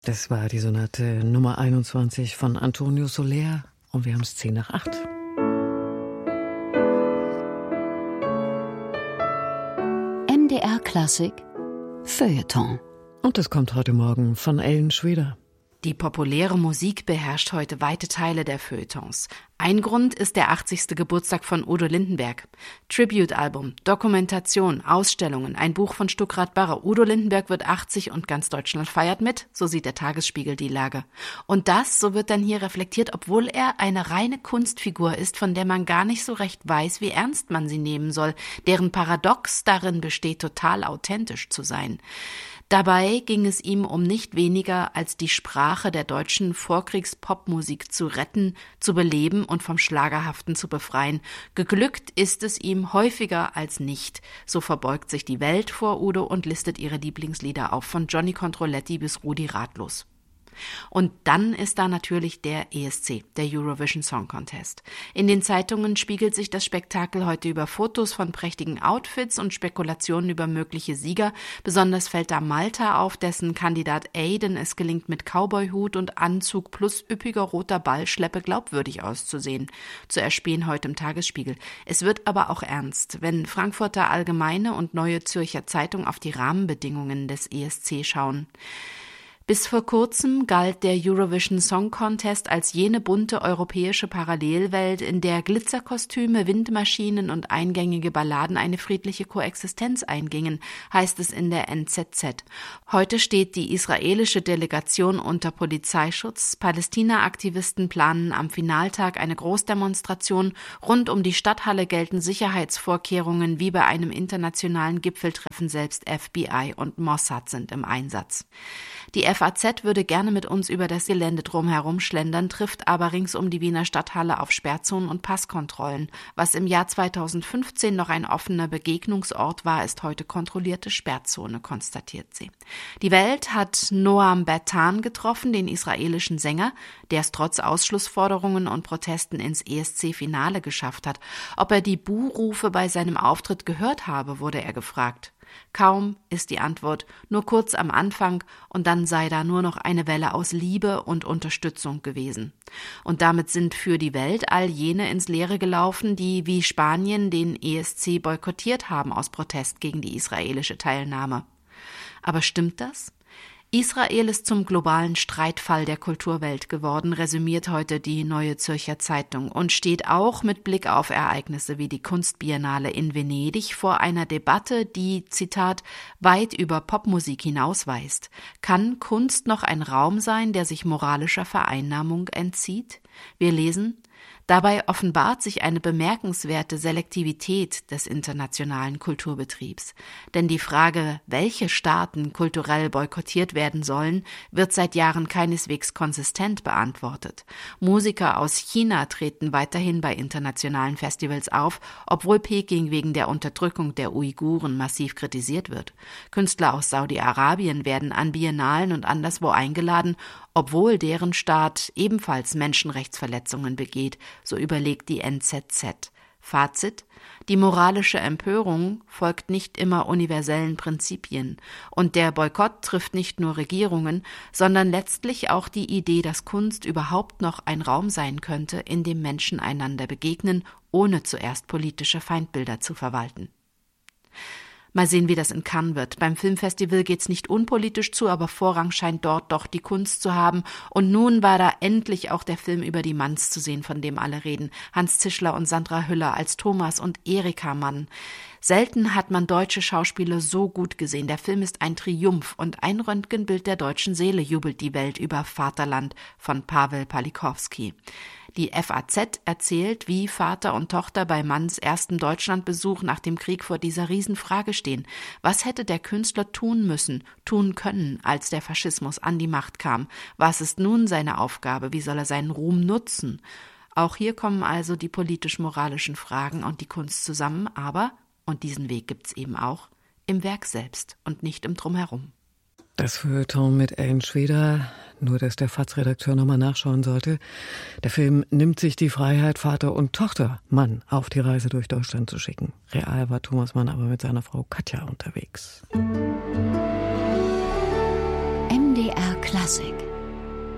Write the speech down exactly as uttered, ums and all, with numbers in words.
Das war die Sonate Nummer einundzwanzig von Antonio Soler und wir haben es zehn nach acht. M D R Klassik Feuilleton. Und es kommt heute Morgen von Ellen Schweder. Die populäre Musik beherrscht heute weite Teile der Feuilletons. Ein Grund ist der achtzigste Geburtstag von Udo Lindenberg. Tribute-Album, Dokumentation, Ausstellungen, ein Buch von Stuckrad Barre. Udo Lindenberg wird achtzig und ganz Deutschland feiert mit, so sieht der Tagesspiegel die Lage. Und das, so wird dann hier reflektiert, obwohl er eine reine Kunstfigur ist, von der man gar nicht so recht weiß, wie ernst man sie nehmen soll, deren Paradox darin besteht, total authentisch zu sein. Dabei ging es ihm um nicht weniger als die Sprache der deutschen Vorkriegs-Popmusik zu retten, zu beleben und vom Schlagerhaften zu befreien. Geglückt ist es ihm häufiger als nicht. So verbeugt sich die Welt vor Udo und listet ihre Lieblingslieder auf, von Johnny Controletti bis Rudi Ratlos. Und dann ist da natürlich der E S C, der Eurovision Song Contest. In den Zeitungen spiegelt sich das Spektakel heute über Fotos von prächtigen Outfits und Spekulationen über mögliche Sieger. Besonders fällt da Malta auf, dessen Kandidat Aiden es gelingt, mit Cowboyhut und Anzug plus üppiger roter Ballschleppe glaubwürdig auszusehen. Zu erspähen heute im Tagesspiegel. Es wird aber auch ernst, wenn Frankfurter Allgemeine und Neue Zürcher Zeitung auf die Rahmenbedingungen des E S C schauen. Bis vor kurzem galt der Eurovision Song Contest als jene bunte europäische Parallelwelt, in der Glitzerkostüme, Windmaschinen und eingängige Balladen eine friedliche Koexistenz eingingen, heißt es in der N Z Z. Heute steht die israelische Delegation unter Polizeischutz. Palästina-Aktivisten planen am Finaltag eine Großdemonstration. Rund um die Stadthalle gelten Sicherheitsvorkehrungen wie bei einem internationalen Gipfeltreffen. Selbst F B I und Mossad sind im Einsatz. Die F A Z würde gerne mit uns über das Gelände drumherum schlendern, trifft aber rings um die Wiener Stadthalle auf Sperrzonen und Passkontrollen. Was im Jahr zweitausendfünfzehn noch ein offener Begegnungsort war, ist heute kontrollierte Sperrzone, konstatiert sie. Die Welt hat Noam Bertan getroffen, den israelischen Sänger, der es trotz Ausschlussforderungen und Protesten ins E S C-Finale geschafft hat. Ob er die Buhrufe bei seinem Auftritt gehört habe, wurde er gefragt. Kaum ist die Antwort, nur kurz am Anfang und dann sei da nur noch eine Welle aus Liebe und Unterstützung gewesen. Und damit sind für die Welt all jene ins Leere gelaufen, die wie Spanien den E S C boykottiert haben aus Protest gegen die israelische Teilnahme. Aber stimmt das? Israel ist zum globalen Streitfall der Kulturwelt geworden, resümiert heute die Neue Zürcher Zeitung und steht auch mit Blick auf Ereignisse wie die Kunstbiennale in Venedig vor einer Debatte, die, Zitat, weit über Popmusik hinausweist. Kann Kunst noch ein Raum sein, der sich moralischer Vereinnahmung entzieht? Wir lesen: Dabei offenbart sich eine bemerkenswerte Selektivität des internationalen Kulturbetriebs. Denn die Frage, welche Staaten kulturell boykottiert werden sollen, wird seit Jahren keineswegs konsistent beantwortet. Musiker aus China treten weiterhin bei internationalen Festivals auf, obwohl Peking wegen der Unterdrückung der Uiguren massiv kritisiert wird. Künstler aus Saudi-Arabien werden an Biennalen und anderswo eingeladen, obwohl deren Staat ebenfalls Menschenrechtsverletzungen begeht, so überlegt die N Z Z. Fazit: Die moralische Empörung folgt nicht immer universellen Prinzipien und der Boykott trifft nicht nur Regierungen, sondern letztlich auch die Idee, dass Kunst überhaupt noch ein Raum sein könnte, in dem Menschen einander begegnen, ohne zuerst politische Feindbilder zu verwalten. Mal sehen, wie das in Cannes wird. Beim Filmfestival geht's nicht unpolitisch zu, aber Vorrang scheint dort doch die Kunst zu haben. Und nun war da endlich auch der Film über die Manns zu sehen, von dem alle reden. Hans Zischler und Sandra Hüller als Thomas und Erika Mann. Selten hat man deutsche Schauspieler so gut gesehen. Der Film ist ein Triumph und ein Röntgenbild der deutschen Seele, jubelt die Welt über Vaterland von Paweł Palikowski. Die F A Z erzählt, wie Vater und Tochter bei Manns ersten Deutschlandbesuch nach dem Krieg vor dieser Riesenfrage stehen. Was hätte der Künstler tun müssen, tun können, als der Faschismus an die Macht kam? Was ist nun seine Aufgabe? Wie soll er seinen Ruhm nutzen? Auch hier kommen also die politisch-moralischen Fragen und die Kunst zusammen, aber, und diesen Weg gibt's eben auch, im Werk selbst und nicht im Drumherum. Das Feuilleton mit Ellen Schweder, nur dass der F A Z-Redakteur nochmal nachschauen sollte. Der Film nimmt sich die Freiheit, Vater und Tochter Mann auf die Reise durch Deutschland zu schicken. Real war Thomas Mann aber mit seiner Frau Katja unterwegs. M D R Klassik